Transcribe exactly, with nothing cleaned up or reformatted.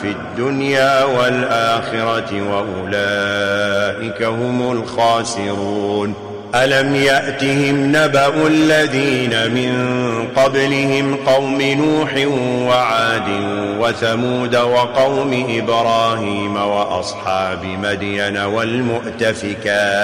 في الدنيا والآخرة وأولئك هم الخاسرون. ألم يأتهم نبأ الذين من قبلهم قوم نوح وعاد وثمود وقوم إبراهيم وأصحاب مدين والمؤتفكات